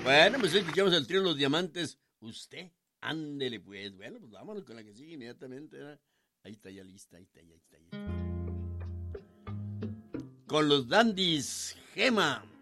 Bueno, pues escuchamos el trío Los Diamantes. Usted, ándele pues. Bueno, pues vámonos con la que sigue inmediatamente, ¿verdad? Ahí está ya lista, ahí está, ahí está, ahí está. Con los Dandies, Gema.